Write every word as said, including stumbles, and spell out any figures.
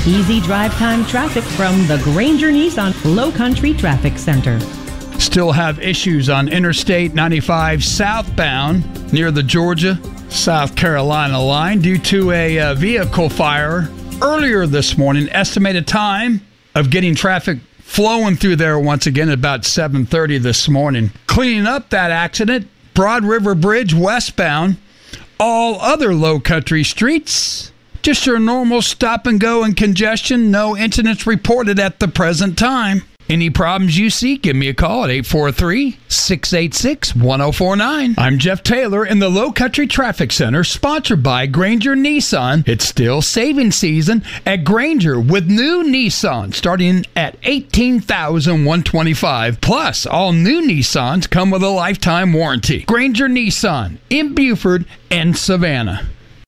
Easy drive time traffic from the Granger Nissan Low Country Traffic Center. Still have issues on Interstate ninety-five southbound near the Georgia, South Carolina line due to a uh, vehicle fire earlier this morning. Estimated time of getting traffic flowing through there once again at about seven thirty this morning. Cleaning up that accident, Broad River Bridge westbound. All other low country streets, just your normal stop and go and congestion. No incidents reported at the present time. Any problems you see, give me a call at eight four three, six eight six, one oh four nine. I'm Jeff Taylor in the Low Country Traffic Center, sponsored by Granger Nissan. It's still saving season at Granger with new Nissan starting at eighteen thousand one hundred twenty-five dollars. Plus, all new Nissans come with a lifetime warranty. Granger Nissan in Buford and Savannah.